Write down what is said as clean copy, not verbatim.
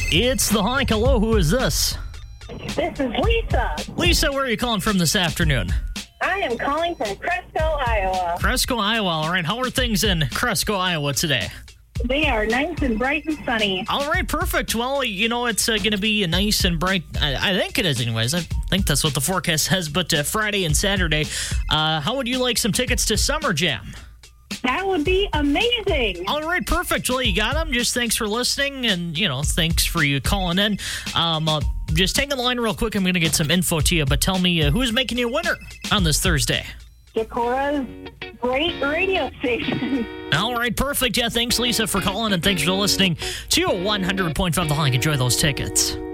It's the Hike. Hello, who is this? This is Lisa. Lisa, where are you calling from this afternoon? I am calling from Cresco, Iowa. Cresco, Iowa. All right, how are things in Cresco, Iowa today? They are nice and bright and sunny. All right, perfect. Well, it's going to be nice and bright. I think it is anyways. I think that's what the forecast says. But Friday and Saturday, how would you like some tickets to Summer Jam? That would be amazing. All right, perfect. Well, you got them. Just thanks for listening, and, thanks for you calling in. Just take the line real quick. I'm going to get some info to you, but tell me who's making you a winner on this Thursday? Decora's great radio station. All right, perfect. Yeah, thanks, Lisa, for calling, and thanks for listening to 100.5 The Hike. Enjoy those tickets.